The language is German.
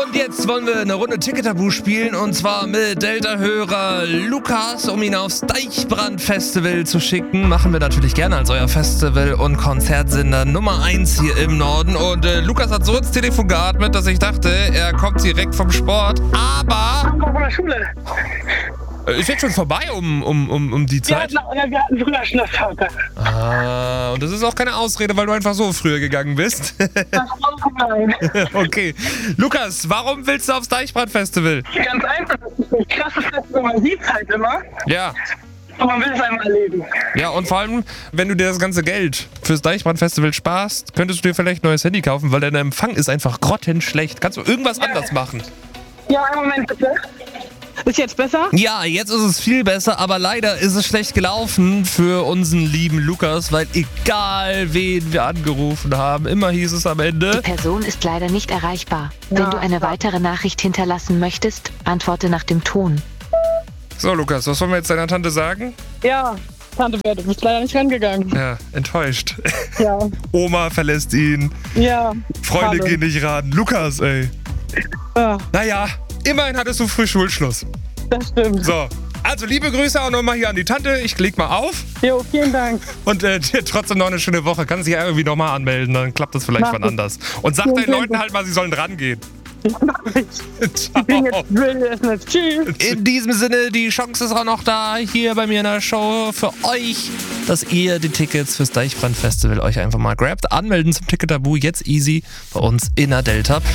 Und jetzt wollen wir eine Runde Ticket-Tabu spielen und zwar mit Delta-Hörer Lukas, um ihn aufs Deichbrand-Festival zu schicken. Machen wir natürlich gerne als euer Festival- und Konzertsender Nummer 1 hier im Norden. Und Lukas hat so ins Telefon geatmet, dass ich dachte, er kommt direkt vom Sport. Aber Von der Schule. ist jetzt schon vorbei um die Zeit? Wir hatten früher Schnapshaute. Ah, und das ist auch keine Ausrede, weil du einfach so früher gegangen bist. Das auch nein. Okay. Lukas, warum willst du aufs Deichbrand-Festival? Ganz einfach, das ist ein krasses Festival, man sieht es halt immer. Ja. Und man will es einmal erleben. Ja, und vor allem, wenn du dir das ganze Geld fürs Deichbrand-Festival sparst, könntest du dir vielleicht ein neues Handy kaufen, weil dein Empfang ist einfach grottenschlecht. Kannst du irgendwas anders machen? Ja, einen Moment bitte. Ist jetzt besser? Ja, jetzt ist es viel besser, aber leider ist es schlecht gelaufen für unseren lieben Lukas, weil egal wen wir angerufen haben, immer hieß es am Ende: Die Person ist leider nicht erreichbar. Wenn du eine weitere Nachricht hinterlassen möchtest, antworte nach dem Ton. So, Lukas, was wollen wir jetzt deiner Tante sagen? Ja, Tante Bär, du bist leider nicht rangegangen. Ja, enttäuscht. Ja. Oma verlässt ihn, Ja. Freunde schade. gehen nicht ran. Lukas, ey. Ja, Naja, immerhin hattest du früh Schulschluss. das stimmt. So, also liebe Grüße auch nochmal hier an die Tante. Ich leg mal auf Jo, vielen Dank. und dir trotzdem noch eine schöne Woche. Kannst dich ja irgendwie nochmal anmelden, dann klappt das vielleicht Mach wann ich. anders. Und sag Vielen deinen Dank. Leuten halt mal, sie sollen rangehen. Ich bin Ciao. jetzt will essen jetzt. Tschüss. In diesem Sinne, die Chance ist auch noch da, hier bei mir in der Show für euch, dass ihr die Tickets fürs Deichbrand-Festival euch einfach mal grabt. Anmelden zum Ticket-Tabu, jetzt easy bei uns in der Delta.